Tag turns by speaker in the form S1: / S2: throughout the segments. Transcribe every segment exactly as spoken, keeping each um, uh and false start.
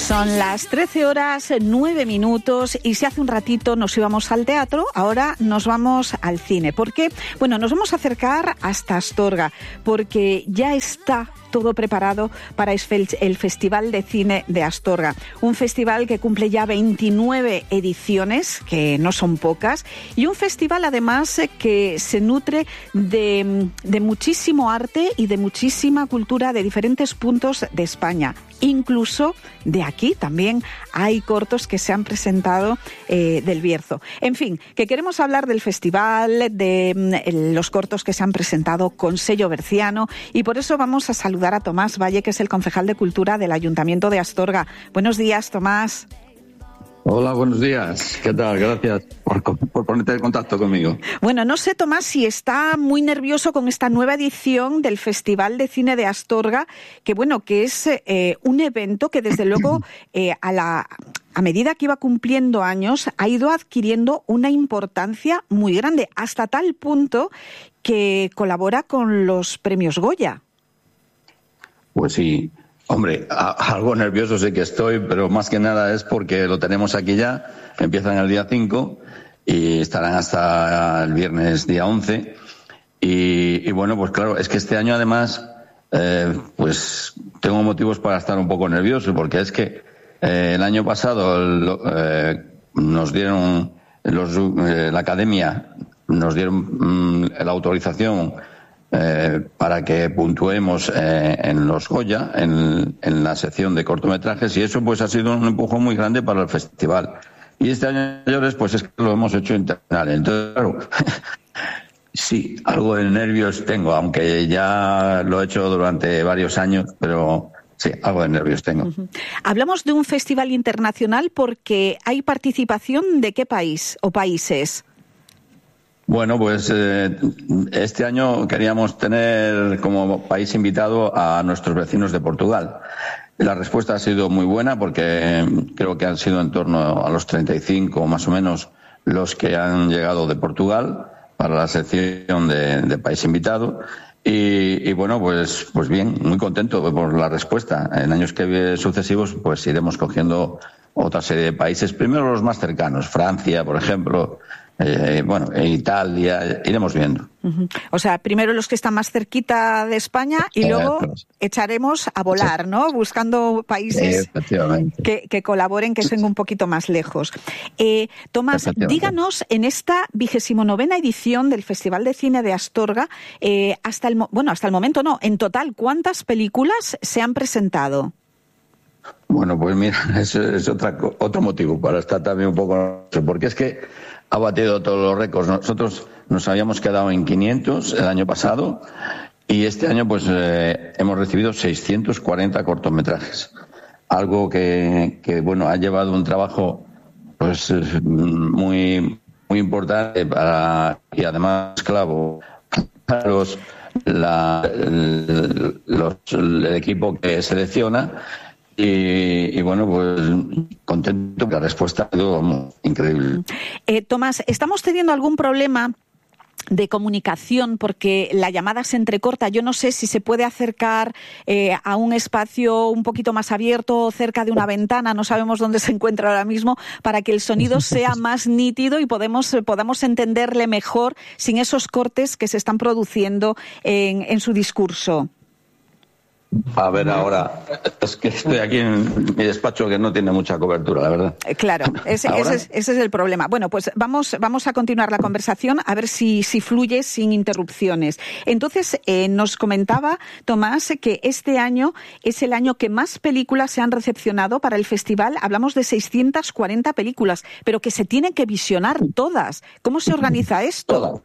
S1: Son las trece horas, nueve minutos, y si hace un ratito nos íbamos al teatro, ahora nos vamos al cine. ¿Por qué? Bueno, nos vamos a acercar hasta Astorga, porque ya está todo preparado para el Festival de Cine de Astorga. Un festival que cumple ya veintinueve ediciones, que no son pocas, y un festival además que se nutre de, de muchísimo arte y de muchísima cultura de diferentes puntos de España. Incluso de aquí también hay cortos que se han presentado eh, del Bierzo. En fin, que queremos hablar del festival, de mm, los cortos que se han presentado con sello berciano, y por eso vamos a saludar a Tomás Valle, que es el concejal de Cultura del Ayuntamiento de Astorga. Buenos días, Tomás.
S2: Hola, buenos días. ¿Qué tal? Gracias por, por ponerte en contacto conmigo.
S1: Bueno, no sé, Tomás, si está muy nervioso con esta nueva edición del Festival de Cine de Astorga, que bueno, que es eh, un evento que desde luego eh, a la... a medida que iba cumpliendo años, ha ido adquiriendo una importancia muy grande, hasta tal punto que colabora con los premios Goya.
S2: Pues sí. Hombre, a, algo nervioso sí que estoy, pero más que nada es porque lo tenemos aquí ya. Empiezan el día cinco y estarán hasta el viernes día once. Y, y bueno, pues claro, es que este año además, eh, pues tengo motivos para estar un poco nervioso, porque es que eh, el año pasado lo, eh, nos dieron, los, eh, la academia nos dieron mm, la autorización Eh, para que puntuemos eh, en los Goya, en, en la sección de cortometrajes, y eso pues ha sido un empujón muy grande para el festival. Y este año pues es que lo hemos hecho internacional. Entonces, claro, sí, algo de nervios tengo, aunque ya lo he hecho durante varios años, pero sí, algo de nervios tengo.
S1: Uh-huh. Hablamos de un festival internacional porque hay participación de qué país o países.
S2: Bueno, pues eh, este año queríamos tener como país invitado a nuestros vecinos de Portugal. La respuesta ha sido muy buena, porque creo que han sido en torno a los treinta y cinco más o menos los que han llegado de Portugal para la sección de, de país invitado. Y, y bueno, pues, pues bien, muy contento por la respuesta. En años que sucesivos pues iremos cogiendo otra serie de países, primero los más cercanos, Francia, por ejemplo. Eh, bueno, en Italia, iremos viendo.
S1: Uh-huh. O sea, primero los que están más cerquita de España y luego echaremos a volar, ¿no? Buscando países que, que colaboren, que estén un poquito más lejos. Eh, Tomás, díganos, en esta vigésimo novena edición del Festival de Cine de Astorga, eh, hasta el, bueno, hasta el momento no, en total, ¿cuántas películas se han presentado?
S2: Bueno, pues mira, eso es otra, otro motivo para estar también un poco... Porque es que ha batido todos los récords. Nosotros nos habíamos quedado en quinientos el año pasado, y este año pues eh, hemos recibido seiscientos cuarenta cortometrajes. Algo que, que bueno, ha llevado un trabajo pues muy muy importante para, y además clavo para los, la, los, el equipo que selecciona. Y, y bueno, pues contento, la respuesta ha sido increíble.
S1: Eh, Tomás, ¿estamos teniendo algún problema de comunicación porque la llamada se entrecorta? Yo no sé si se puede acercar eh, a un espacio un poquito más abierto, cerca de una ventana, no sabemos dónde se encuentra ahora mismo, para que el sonido sea más nítido y podemos, podamos entenderle mejor sin esos cortes que se están produciendo en, en su discurso.
S2: A ver, ahora, es que estoy aquí en mi despacho que no tiene mucha cobertura, la verdad.
S1: Claro, ese, ese, es, ese es el problema. Bueno, pues vamos, vamos a continuar la conversación a ver si, si fluye sin interrupciones. Entonces, eh, nos comentaba Tomás que este año es el año que más películas se han recepcionado para el festival. Hablamos de seiscientas cuarenta películas, pero que se tienen que visionar todas. ¿Cómo se organiza esto?
S2: Todas.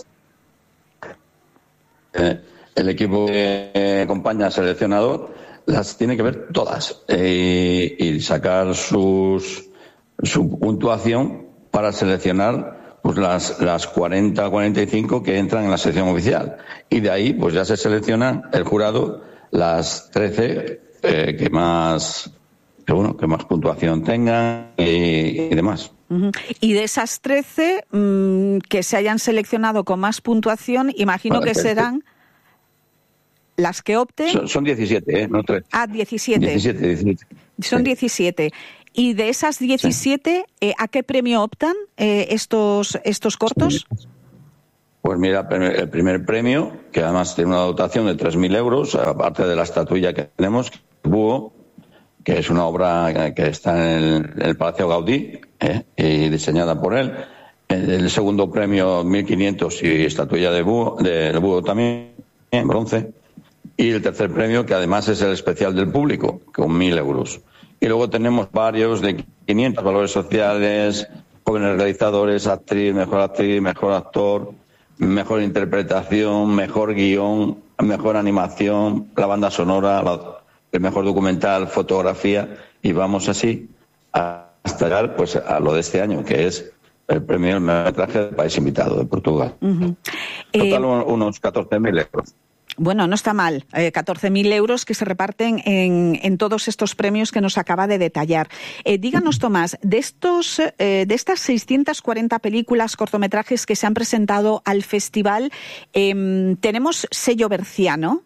S2: Eh, El equipo que acompaña al seleccionador las tiene que ver todas eh, y sacar sus, su puntuación para seleccionar pues las, las cuarenta, cuarenta y cinco que entran en la sección oficial. Y de ahí pues ya se selecciona el jurado las trece eh, que más que, bueno, que más puntuación tengan y, y demás.
S1: Uh-huh. Y de esas trece mmm, que se hayan seleccionado con más puntuación, imagino vale, que perfecto. serán... Las que opten...
S2: Son, son diecisiete, ¿eh? No tres.
S1: Ah, diecisiete.
S2: diecisiete, diecisiete.
S1: Son
S2: sí.
S1: diecisiete. Y de esas diecisiete, sí. eh, ¿a qué premio optan eh, estos, estos cortos?
S2: Sí. Pues mira, el primer premio, que además tiene una dotación de tres mil euros, aparte de la estatuilla que tenemos, Búho, que es una obra que está en el, en el Palacio Gaudí, eh, y diseñada por él. El segundo premio, mil quinientos, y estatuilla de Búho, de, de Búho también, en bronce. Y el tercer premio, que además es el especial del público, con mil euros. Y luego tenemos varios de quinientos, valores sociales, jóvenes realizadores, actriz, mejor actriz, mejor actor, mejor interpretación, mejor guión, mejor animación, la banda sonora, la, el mejor documental, fotografía, y vamos así hasta llegar pues a lo de este año, que es el premio del metraje del país invitado, de Portugal. Uh-huh. Total, eh... unos catorce mil euros.
S1: Bueno, no está mal. Eh, catorce mil euros que se reparten en, en todos estos premios que nos acaba de detallar. Eh, díganos, Tomás, de estos, eh, de estas seiscientas cuarenta películas, cortometrajes que se han presentado al festival, eh, ¿tenemos sello berciano?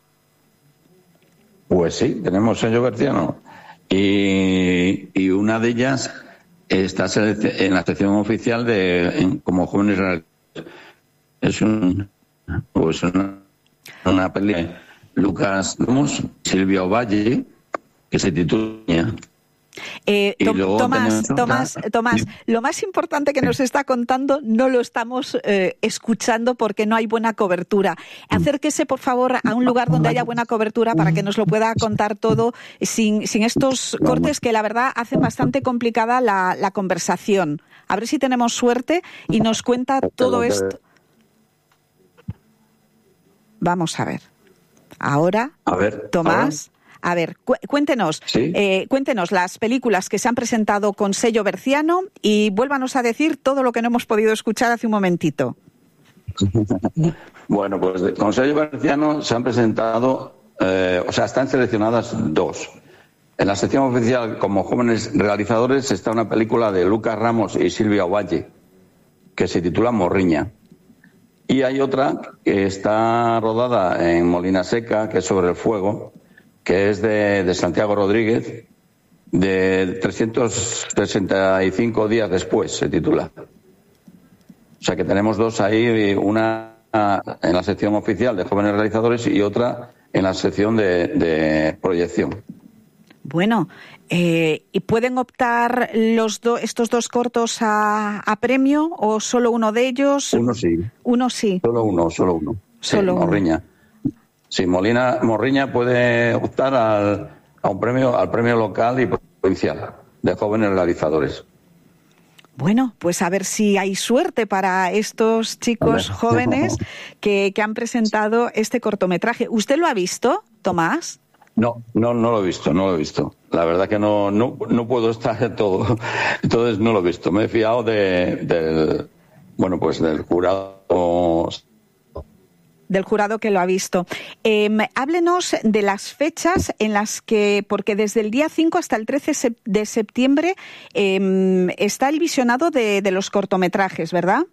S2: Pues sí, tenemos sello berciano. Y, y una de ellas está en la sección oficial de en, como jóvenes realizadores. Es un, pues una una peli de Lucas Domos, Silvia Ovalle, que se titula
S1: eh, to- Tomás, Tomás, otra... Tomás, lo más importante que nos está contando no lo estamos eh, escuchando porque no hay buena cobertura. Acérquese, por favor, a un lugar donde haya buena cobertura para que nos lo pueda contar todo sin, sin estos cortes que la verdad hacen bastante complicada la, la conversación. A ver si tenemos suerte y nos cuenta todo esto. Vamos a ver. Ahora,
S2: a ver,
S1: Tomás, ahora. a ver, cu- cuéntenos,
S2: ¿Sí?
S1: eh, cuéntenos las películas que se han presentado con sello berciano y vuélvanos a decir todo lo que no hemos podido escuchar hace un momentito.
S2: Bueno, pues con sello berciano se han presentado, eh, o sea, están seleccionadas dos. En la sección oficial, como jóvenes realizadores, está una película de Lucas Ramos y Silvia Ovalle, que se titula Morriña. Y hay otra que está rodada en Molina Seca, que es sobre el fuego, que es de, de Santiago Rodríguez, de trescientos sesenta y cinco días después, se titula. O sea que tenemos dos ahí, una en la sección oficial de jóvenes realizadores y otra en la sección de, de proyección.
S1: Bueno, eh, ¿y pueden optar los do, estos dos cortos a, a premio o solo uno de ellos?
S2: Uno sí.
S1: Uno sí.
S2: Solo uno, solo uno.
S1: Solo
S2: sí,
S1: uno.
S2: Morriña. Sí, Molina, Morriña puede optar al, a un premio, al premio local y provincial de jóvenes realizadores.
S1: Bueno, pues a ver si hay suerte para estos chicos jóvenes que, que han presentado este cortometraje. ¿Usted lo ha visto, Tomás?
S2: No, no, no lo he visto, no lo he visto. La verdad que no, no, no puedo estar en todo, entonces no lo he visto. Me he fiado de, del, bueno, pues del jurado.
S1: Del jurado que lo ha visto. Eh, háblenos de las fechas en las que, porque desde el día cinco hasta el trece de septiembre eh, está el visionado de, de los cortometrajes, ¿verdad?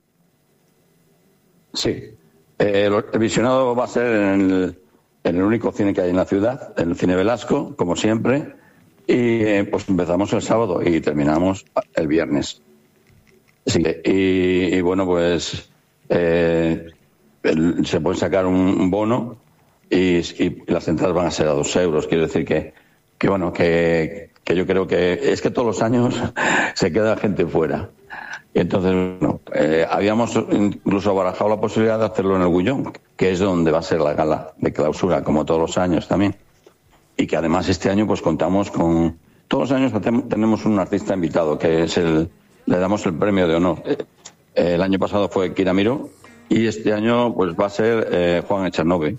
S2: Sí. Eh, el visionado va a ser en el, en el único cine que hay en la ciudad, en el Cine Velasco, como siempre, y eh, pues empezamos el sábado y terminamos el viernes. Sí, y, y bueno, pues eh, el, se puede sacar un, un bono y, y las entradas van a ser a dos euros. Quiero decir que, que bueno, que, que yo creo que es que todos los años se queda gente fuera. Y entonces, bueno, eh, habíamos incluso barajado la posibilidad de hacerlo en el Gullón, que es donde va a ser la gala de clausura, como todos los años también. Y que además este año pues contamos con... Todos los años tenemos un artista invitado, que es el... Le damos el premio de honor. Eh, el año pasado fue Kira Miró y este año pues va a ser eh, Juan Echanove.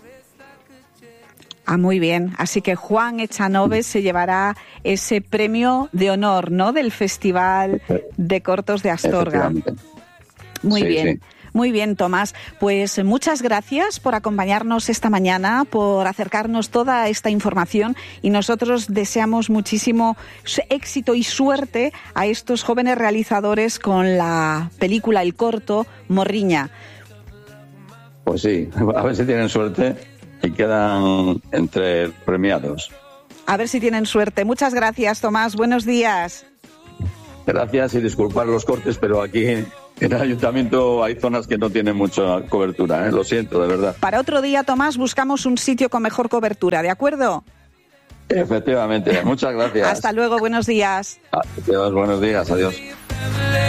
S1: Ah, muy bien. Así que Juan Echanove se llevará ese premio de honor, ¿no?, del Festival de Cortos de Astorga. Muy sí, bien. Sí. Muy bien, Tomás. Pues muchas gracias por acompañarnos esta mañana, por acercarnos toda esta información y nosotros deseamos muchísimo éxito y suerte a estos jóvenes realizadores con la película, el corto, Morriña.
S2: Pues sí, a ver si tienen suerte y quedan entre premiados.
S1: A ver si tienen suerte. Muchas gracias, Tomás. Buenos días.
S2: Gracias y disculpar los cortes, pero aquí en el ayuntamiento hay zonas que no tienen mucha cobertura, ¿eh? Lo siento, de verdad.
S1: Para otro día, Tomás, buscamos un sitio con mejor cobertura, ¿de acuerdo?
S2: Efectivamente. Muchas gracias.
S1: Hasta luego. Buenos días.
S2: Adiós, buenos días. Adiós.